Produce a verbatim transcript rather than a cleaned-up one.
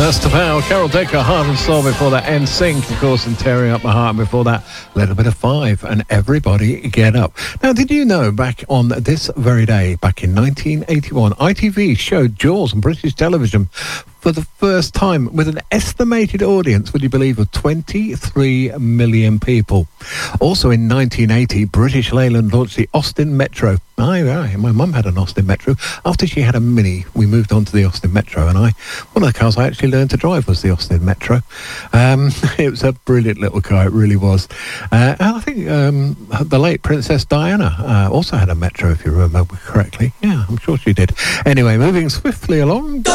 That's the power. Carol Decker, Heart and Soul. Before that, N Sync, of course, and Tearing Up My Heart. And before that, a little bit of Five and Everybody Get Up. Now, did you know back on this very day, back in nineteen eighty-one, I T V showed Jaws on British television for the first time with an estimated audience, would you believe, of twenty-three million people. Also in nineteen eighty, British Leyland launched the Austin Metro. Aye, aye, my mum had an Austin Metro. After she had a Mini, we moved on to the Austin Metro, and I, one of the cars I actually learned to drive was the Austin Metro. Um, it was a brilliant little car, it really was. Uh, and I think um, the late Princess Diana uh, also had a Metro, if you remember correctly. Yeah, I'm sure she did. Anyway, moving swiftly along.